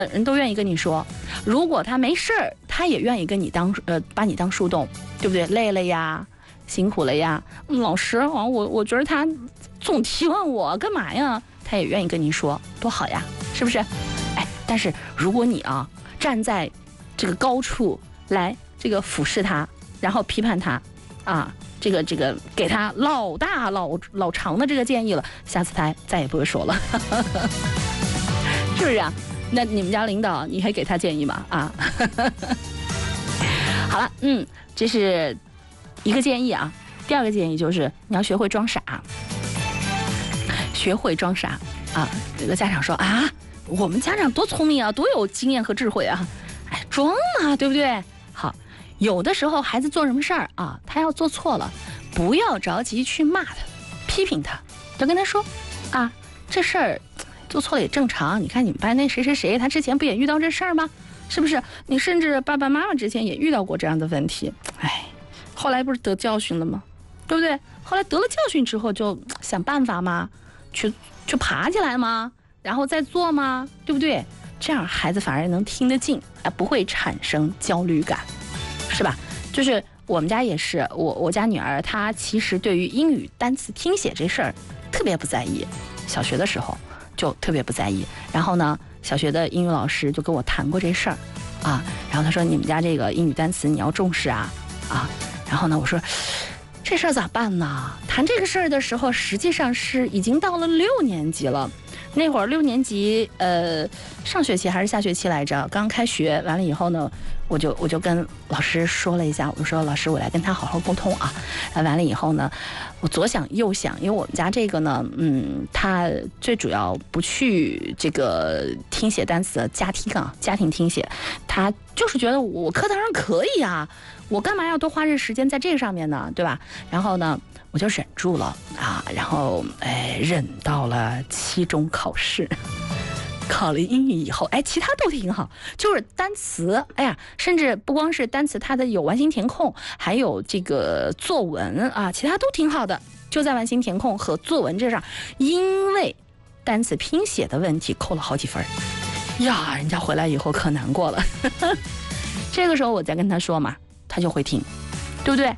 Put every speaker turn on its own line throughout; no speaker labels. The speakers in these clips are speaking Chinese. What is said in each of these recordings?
人都愿意跟你说，如果他没事儿，他也愿意跟你把你当树洞，对不对？累了呀，辛苦了呀，老师啊，我觉得他总提问我干嘛呀？他也愿意跟你说，多好呀，是不是？哎，但是如果你啊站在这个高处来这个俯视他，然后批判他啊，这个给他老大老长的这个建议了，下次他再也不会说了，是不是啊？那你们家领导你还给他建议吗？啊，好了，这是一个建议啊。第二个建议就是你要学会装傻，学会装傻啊。这个家长说啊，我们家长多聪明啊，多有经验和智慧啊，哎，装嘛，对不对？好，有的时候孩子做什么事儿啊，他要做错了，不要着急去骂他、批评他，就跟他说啊，这事儿做错了也正常。你看你们班那谁谁谁，他之前不也遇到这事儿吗？是不是？你甚至爸爸妈妈之前也遇到过这样的问题，哎，后来不是得教训了吗？对不对？后来得了教训之后，就想办法嘛，去爬起来嘛，然后再做嘛，对不对？这样孩子反而能听得进，不会产生焦虑感，是吧？就是我们家也是，我家女儿她其实对于英语单词听写这事儿特别不在意，小学的时候就特别不在意。然后呢，小学的英语老师就跟我谈过这事儿啊，然后他说你们家这个英语单词你要重视啊。然后呢，我说这事儿咋办呢？谈这个事儿的时候，实际上是已经到了6年级了。那会儿6年级，上学期还是下学期来着？刚开学完了以后呢，我就跟老师说了一下，我说老师，我来跟他好好沟通啊。完了以后呢，我左想右想，因为我们家这个呢，他最主要不去这个听写单词的家庭听写，他就是觉得我课堂上可以啊，我干嘛要多花这时间在这上面呢，对吧？然后呢，我就忍住了啊，然后忍到了期中考试，考了英语以后，其他都挺好，就是单词，甚至不光是单词，它的有完形填空，还有这个作文啊，其他都挺好的。就在完形填空和作文这上，因为单词拼写的问题扣了好几分呀，人家回来以后可难过了。这个时候我再跟他说嘛，他就会听，对不对？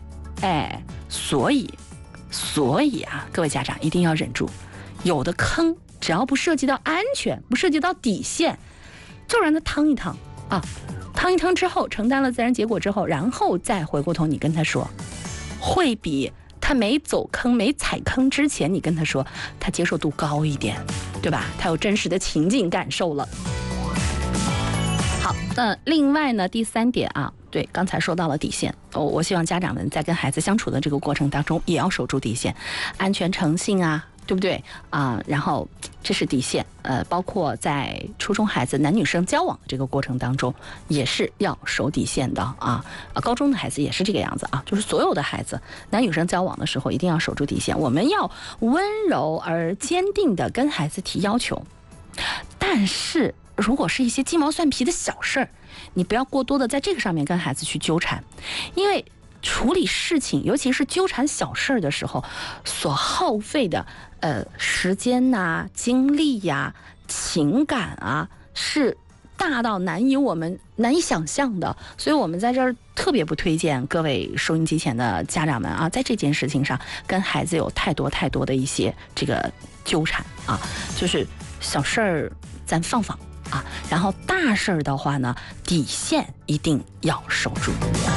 所以啊，各位家长一定要忍住，有的坑只要不涉及到安全，不涉及到底线，就让他趟一趟啊，趟一趟之后，承担了自然结果之后，然后再回过头你跟他说，会比他没走坑没踩坑之前你跟他说，他接受度高一点，对吧？他有真实的情境感受了。好，另外呢，第3点啊，对，刚才说到了底线，我希望家长们在跟孩子相处的这个过程当中，也要守住底线，安全诚信啊，对不对啊？然后这是底线，包括在初中孩子男女生交往这个过程当中，也是要守底线的啊。高中的孩子也是这个样子啊，就是所有的孩子男女生交往的时候一定要守住底线，我们要温柔而坚定的跟孩子提要求，但是如果是一些鸡毛蒜皮的小事儿，你不要过多的在这个上面跟孩子去纠缠，因为处理事情，尤其是纠缠小事儿的时候，所耗费的时间呐、精力呀、情感啊，是大到我们难以想象的。所以我们在这儿特别不推荐各位收音机前的家长们啊，在这件事情上跟孩子有太多的一些这个纠缠啊，就是小事儿咱放放啊，然后大事儿的话呢，底线一定要守住。